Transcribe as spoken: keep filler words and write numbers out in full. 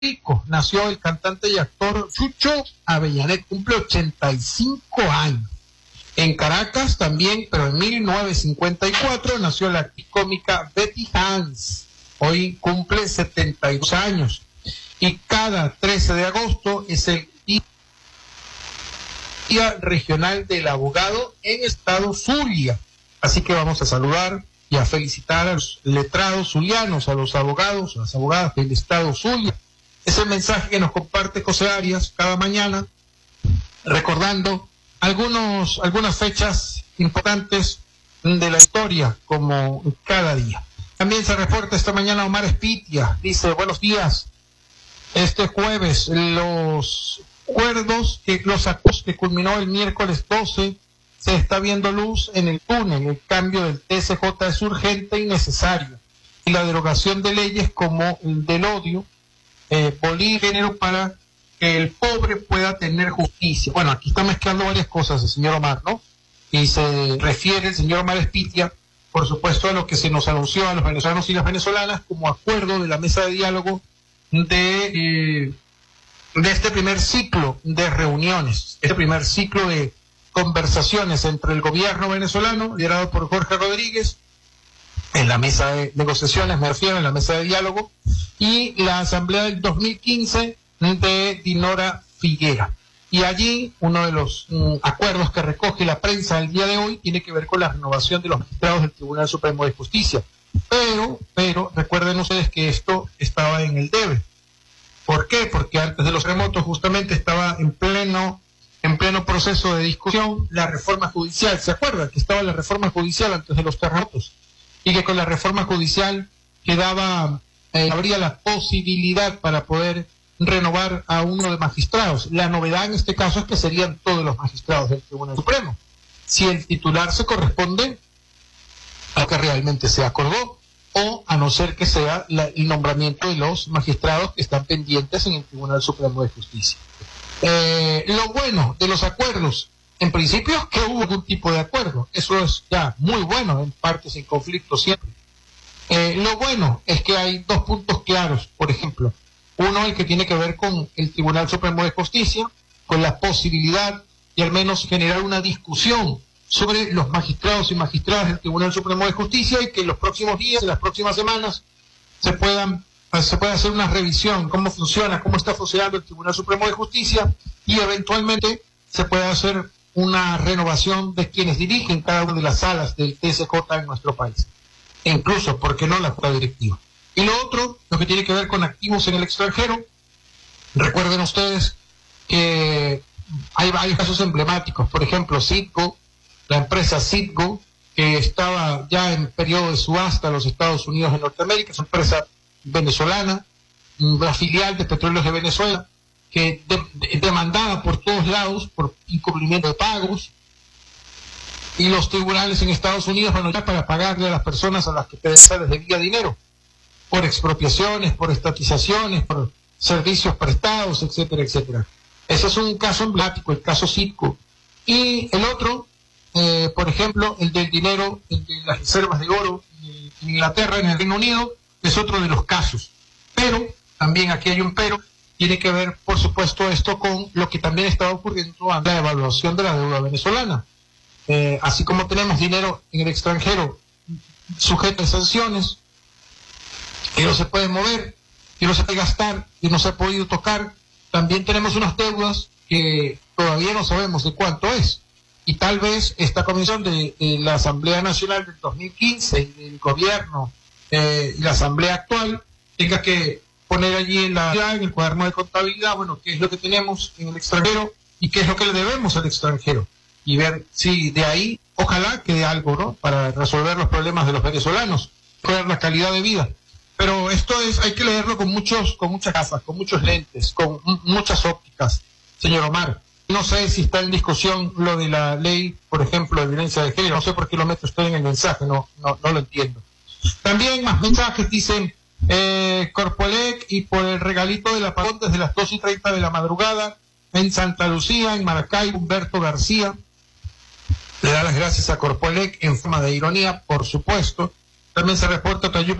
Rico nació el cantante y actor Chucho Avellanet, cumple ochenta y cinco años. En Caracas también, pero en mil novecientos cincuenta y cuatro, nació la actriz cómica Betty Hans. Hoy cumple setenta y dos años. Y cada trece de agosto es el Día Regional del Abogado en Estado Zulia. Así que vamos a saludar y a felicitar a los letrados zulianos, a los abogados, a las abogadas del Estado Zulia. Es el mensaje que nos comparte José Arias cada mañana, recordando algunos, algunas fechas importantes de la historia, como cada día. También se reporta esta mañana Omar Espitia, dice: buenos días. Este jueves, los acuerdos, que, los acuerdos que culminó el miércoles doce, se está viendo luz en el túnel. El cambio del T C J es urgente y necesario. Y la derogación de leyes como el del odio, eh, polígeno, para que el pobre pueda tener justicia. Bueno, aquí está mezclando varias cosas el señor Omar, ¿no? Y se refiere el señor Omar Espitia, por supuesto, a lo que se nos anunció a los venezolanos y las venezolanas como acuerdo de la mesa de diálogo de, eh, de este primer ciclo de reuniones, este primer ciclo de conversaciones entre el gobierno venezolano, liderado por Jorge Rodríguez, en la mesa de negociaciones, me refiero, en la mesa de diálogo, y la asamblea del dos mil quince de Dinora Figuera. Y allí uno de los mm, acuerdos que recoge la prensa el día de hoy tiene que ver con la renovación de los magistrados del Tribunal Supremo de Justicia. Pero, pero, recuerden ustedes que esto estaba en el debe. ¿Por qué? Porque antes de los terremotos justamente estaba en pleno, en pleno proceso de discusión la reforma judicial. ¿Se acuerdan que estaba la reforma judicial antes de los terremotos? Y que con la reforma judicial quedaba, eh, habría la posibilidad para poder renovar a uno de magistrados. La novedad en este caso es que serían todos los magistrados del Tribunal Supremo, si el titular se corresponde a lo que realmente se acordó, o a no ser que sea la, el nombramiento de los magistrados que están pendientes en el Tribunal Supremo de Justicia. Eh, lo bueno de los acuerdos, en principio, es que hubo algún tipo de acuerdo. Eso es ya muy bueno, en parte sin conflicto siempre. Eh, lo bueno es que hay dos puntos claros, por ejemplo. Uno, el que tiene que ver con el Tribunal Supremo de Justicia, con la posibilidad de al menos generar una discusión sobre los magistrados y magistradas del Tribunal Supremo de Justicia, y que en los próximos días, en las próximas semanas, se puedan se pueda hacer una revisión, cómo funciona, cómo está funcionando el Tribunal Supremo de Justicia, y eventualmente se pueda hacer una renovación de quienes dirigen cada una de las salas del T S J en nuestro país. E incluso, ¿por qué no?, la junta directiva. Y lo otro, lo que tiene que ver con activos en el extranjero. Recuerden ustedes que hay varios casos emblemáticos. Por ejemplo, Citgo, la empresa Citgo, que estaba ya en periodo de subasta a los Estados Unidos de Norteamérica, es una empresa venezolana, una filial de Petróleos de Venezuela, que de, de, demandada por todos lados por incumplimiento de pagos, y los tribunales en Estados Unidos van a ir para pagarle a las personas a las que P D V S A les debía dinero, por expropiaciones, por estatizaciones, por servicios prestados, etcétera, etcétera. Ese es un caso emblemático, el caso Citgo. Y el otro, eh, por ejemplo, el del dinero, el de las reservas de oro en Inglaterra, en el Reino Unido, es otro de los casos. Pero, también aquí hay un pero, tiene que ver, por supuesto, esto con lo que también estaba ocurriendo ante la evaluación de la deuda venezolana. Eh, así como tenemos dinero en el extranjero sujeto a sanciones, que no se puede mover, que no se puede gastar, que no se ha podido tocar, también tenemos unas deudas que todavía no sabemos de cuánto es. Y tal vez esta comisión de, de la Asamblea Nacional del dos mil quince y del gobierno eh, y la Asamblea actual tenga que poner allí en, la, en el cuaderno de contabilidad, bueno, qué es lo que tenemos en el extranjero y qué es lo que le debemos al extranjero. Y ver si de ahí, ojalá quede algo, ¿no?, para resolver los problemas de los venezolanos, mejorar la calidad de vida. Pero esto es, hay que leerlo con muchos, con muchas gafas, con muchos lentes, con m- muchas ópticas, señor Omar. No sé si está en discusión lo de la ley, por ejemplo, de violencia de género. No sé por qué lo mete usted en el mensaje, no, no, no lo entiendo. También más mensajes dicen, eh, Corpoelec, y por el regalito del apagón desde las dos y treinta de la madrugada, en Santa Lucía, en Maracay, Humberto García le da las gracias a Corpoelec en forma de ironía, por supuesto. También se reporta Tayup